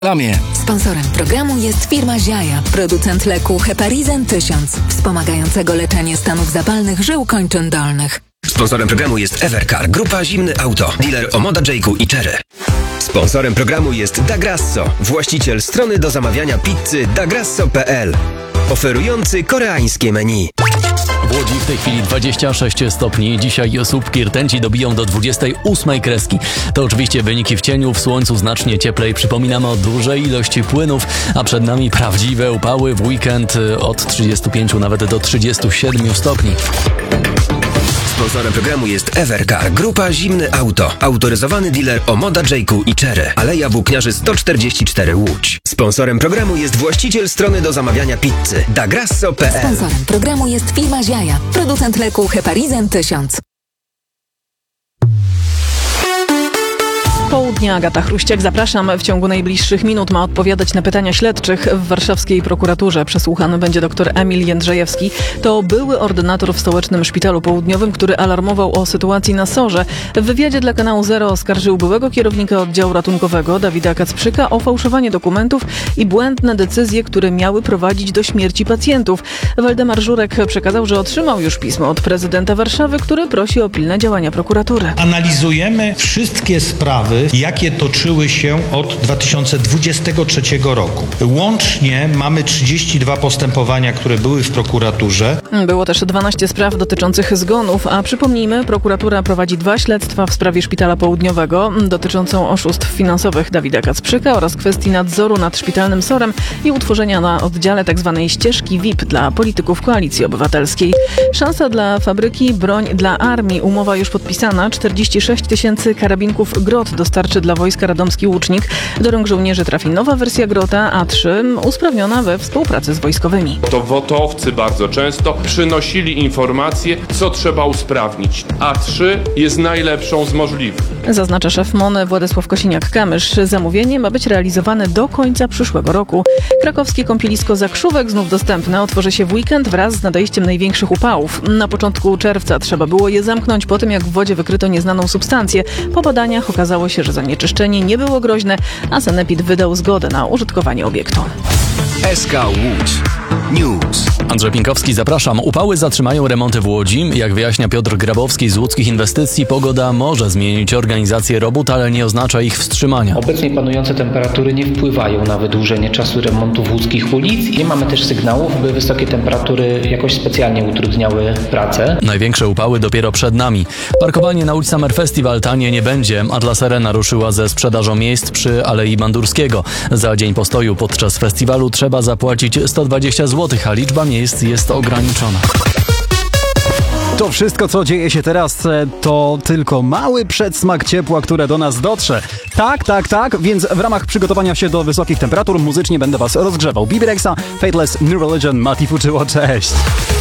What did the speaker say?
Lamie. Sponsorem programu jest firma Ziaja, producent leku Heparizan 1000, wspomagającego leczenie stanów zapalnych żył kończyn dolnych. Sponsorem programu jest Evercar, grupa Zimny Auto, dealer Omoda Jake'u i Chery. Sponsorem programu jest Da Grasso, właściciel strony do zamawiania pizzy dagrasso.pl, oferujący koreańskie menu. W Łodzi w tej chwili 26 stopni. Dzisiaj słupki rtęci dobiją do 28 kreski. To oczywiście wyniki w cieniu, w słońcu znacznie cieplej. Przypominamy o dużej ilości płynów, a przed nami prawdziwe upały w weekend od 35 nawet do 37 stopni. Sponsorem programu jest Evercar, grupa Zimny Auto, autoryzowany dealer Omoda Jake'u i Chery, Aleja Włókniarzy 144 Łódź. Sponsorem programu jest właściciel strony do zamawiania pizzy dagrasso.pl. Sponsorem programu jest firma Ziaja, producent leku Heparizan 1000. Południa, Agata Chruściak, zapraszam. W ciągu najbliższych minut ma odpowiadać na pytania śledczych. W warszawskiej prokuraturze przesłuchany będzie dr Emil Jędrzejewski. To były ordynator w Stołecznym Szpitalu Południowym, który alarmował o sytuacji na SOR-ze. W wywiadzie dla kanału Zero oskarżył byłego kierownika oddziału ratunkowego Dawida Kacprzyka o fałszowanie dokumentów i błędne decyzje, które miały prowadzić do śmierci pacjentów. Waldemar Żurek przekazał, że otrzymał już pismo od prezydenta Warszawy, który prosi o pilne działania prokuratury. Analizujemy wszystkie sprawy, jakie toczyły się od 2023 roku. Łącznie mamy 32 postępowania, które były w prokuraturze. Było też 12 spraw dotyczących zgonów, a przypomnijmy, prokuratura prowadzi 2 śledztwa w sprawie Szpitala Południowego dotyczącą oszustw finansowych Dawida Kacprzyka oraz kwestii nadzoru nad szpitalnym SOR-em i utworzenia na oddziale tzw. ścieżki VIP dla polityków Koalicji Obywatelskiej. Szansa dla fabryki, broń dla armii. Umowa już podpisana. 46 000 karabinków Grot dostarczy dla wojska Radomski Łucznik. Do rąk żołnierzy trafi nowa wersja Grota A3, usprawniona we współpracy z wojskowymi. To wotowcy bardzo często przynosili informacje, co trzeba usprawnić. A3 jest najlepszą z możliwych. Zaznacza szef MON Władysław Kosiniak-Kamysz. Zamówienie ma być realizowane do końca przyszłego roku. Krakowskie kąpielisko Zakrzówek znów dostępne. Otworzy się w weekend wraz z nadejściem największych upałów. Na początku czerwca trzeba było je zamknąć po tym, jak w wodzie wykryto nieznaną substancję. Po badaniach okazało się, że zanieczyszczenie nie było groźne, a sanepid wydał zgodę na użytkowanie obiektu. SK Łódź News. Andrzej Pinkowski, zapraszam. Upały zatrzymają remonty w Łodzi. Jak wyjaśnia Piotr Grabowski z Łódzkich Inwestycji, pogoda może zmienić organizację robót, ale nie oznacza ich wstrzymania. Obecnie panujące temperatury nie wpływają na wydłużenie czasu remontów łódzkich ulic. Nie mamy też sygnałów, by wysokie temperatury jakoś specjalnie utrudniały pracę. Największe upały dopiero przed nami. Parkowanie na ulicy Summer Festival tanie nie będzie. Atlas Arena ruszyła ze sprzedażą miejsc przy Alei Bandurskiego. Za dzień postoju podczas festiwalu trzeba zapłacić 120 zł, a liczba miejsc jest ograniczona. To wszystko, co dzieje się teraz, to tylko mały przedsmak ciepła, które do nas dotrze. Tak, więc w ramach przygotowania się do wysokich temperatur muzycznie będę was rozgrzewał. Bibi Rexha, Fateless, New Religion, Mati Fuczyło, cześć!